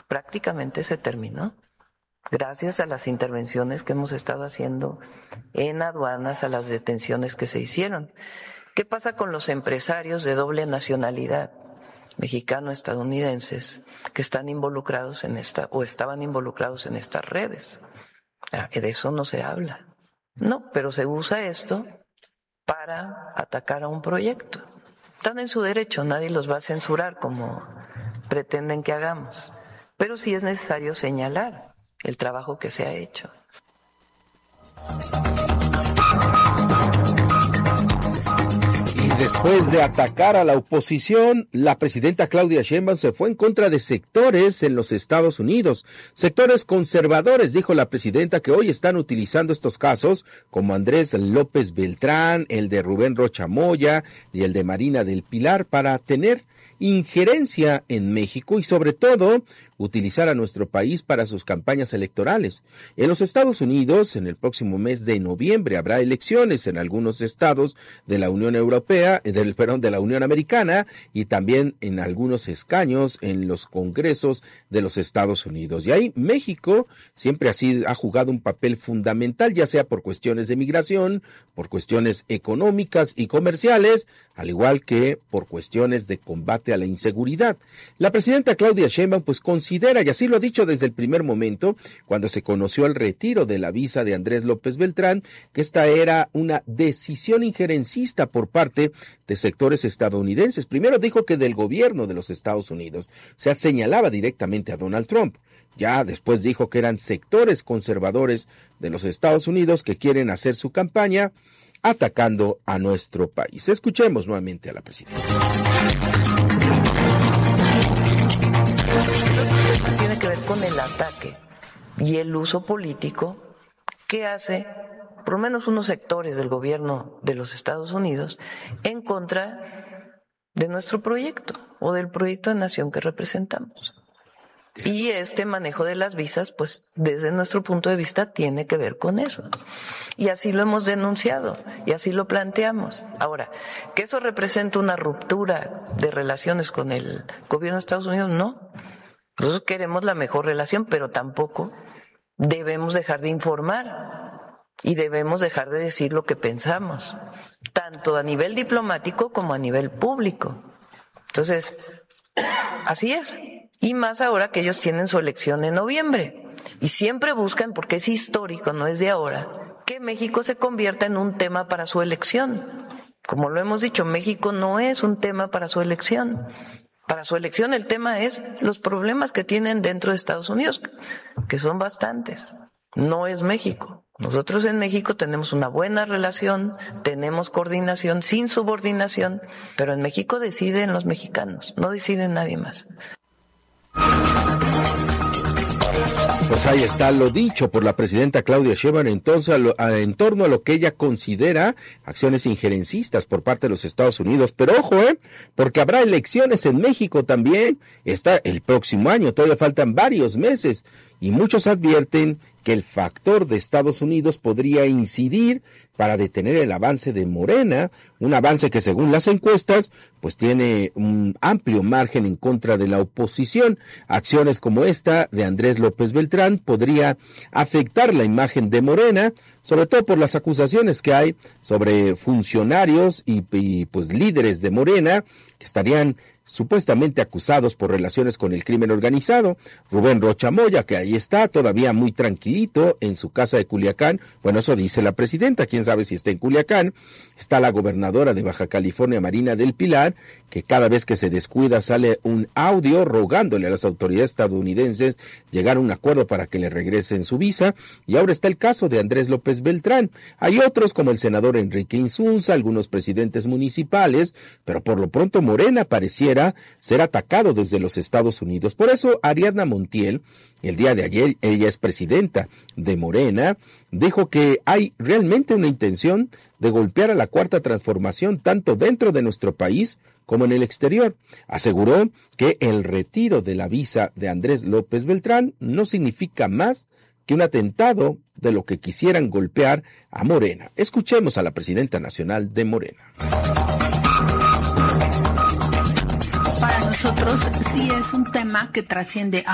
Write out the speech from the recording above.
prácticamente se terminó. Gracias a las intervenciones que hemos estado haciendo en aduanas, a las detenciones que se hicieron. ¿Qué pasa con los empresarios de doble nacionalidad, mexicano-estadounidenses, que están involucrados en o estaban involucrados en estas redes? De eso no se habla. No, pero se usa esto para atacar a un proyecto. Están en su derecho, nadie los va a censurar como pretenden que hagamos. Pero sí es necesario señalar el trabajo que se ha hecho. Y después de atacar a la oposición, la presidenta Claudia Sheinbaum se fue en contra de sectores en los Estados Unidos. Sectores conservadores, dijo la presidenta, que hoy están utilizando estos casos, como Andrés López Beltrán, el de Rubén Rocha Moya y el de Marina del Pilar, para tener injerencia en México y sobre todo utilizar a nuestro país para sus campañas electorales. En los Estados Unidos, en el próximo mes de noviembre, habrá elecciones en algunos estados de la Unión Europea, de la Unión Americana, y también en algunos escaños en los congresos de los Estados Unidos. Y ahí México siempre ha jugado un papel fundamental, ya sea por cuestiones de migración, por cuestiones económicas y comerciales, al igual que por cuestiones de combate a la inseguridad. La presidenta Claudia Sheinbaum considera, y así lo ha dicho desde el primer momento, cuando se conoció el retiro de la visa de Andrés López Beltrán, que esta era una decisión injerencista por parte de sectores estadounidenses. Primero dijo que del gobierno de los Estados Unidos, o sea, señalaba directamente a Donald Trump. Ya después dijo que eran sectores conservadores de los Estados Unidos que quieren hacer su campaña atacando a nuestro país. Escuchemos nuevamente a la presidenta. Tiene que ver con el ataque y el uso político que hace por lo menos unos sectores del gobierno de los Estados Unidos en contra de nuestro proyecto o del proyecto de nación que representamos. Y este manejo de las visas, pues desde nuestro punto de vista tiene que ver con eso. Y así lo hemos denunciado y así lo planteamos. Ahora, ¿que eso representa una ruptura de relaciones con el gobierno de Estados Unidos? No. Nosotros queremos la mejor relación, pero tampoco debemos dejar de informar y debemos dejar de decir lo que pensamos, tanto a nivel diplomático como a nivel público. Entonces, así es. Y más ahora que ellos tienen su elección en noviembre. Y siempre buscan, porque es histórico, no es de ahora, que México se convierta en un tema para su elección. Como lo hemos dicho, México no es un tema para su elección. Para su elección el tema es los problemas que tienen dentro de Estados Unidos, que son bastantes. No es México. Nosotros en México tenemos una buena relación, tenemos coordinación sin subordinación, pero en México deciden los mexicanos, no decide nadie más. Pues ahí está lo dicho por la presidenta Claudia Sheinbaum en torno a lo que ella considera acciones injerencistas por parte de los Estados Unidos. Pero ojo, porque habrá elecciones en México también. Está el próximo año, todavía faltan varios meses. Y muchos advierten que el factor de Estados Unidos podría incidir para detener el avance de Morena, un avance que según las encuestas, pues tiene un amplio margen en contra de la oposición. Acciones como esta de Andrés López Beltrán podría afectar la imagen de Morena, sobre todo por las acusaciones que hay sobre funcionarios y pues líderes de Morena que estarían supuestamente acusados por relaciones con el crimen organizado. Rubén Rocha Moya, que ahí está todavía muy tranquilito en su casa de Culiacán, bueno, eso dice la presidenta, quién sabe si está en Culiacán. Está la gobernadora de Baja California, Marina del Pilar, que cada vez que se descuida sale un audio rogándole a las autoridades estadounidenses llegar a un acuerdo para que le regresen su visa. Y ahora está el caso de Andrés López Beltrán. Hay otros como el senador Enrique Insunza, algunos presidentes municipales, pero por lo pronto Morena pareciera ser atacado desde los Estados Unidos. Por eso Ariadna Montiel, el día de ayer, ella es presidenta de Morena, dijo que hay realmente una intención de golpear a la Cuarta Transformación tanto dentro de nuestro país como en el exterior. Aseguró que el retiro de la visa de Andrés López Beltrán no significa más que un atentado de lo que quisieran golpear a Morena. Escuchemos a la presidenta nacional de Morena. Para nosotros sí es un tema que trasciende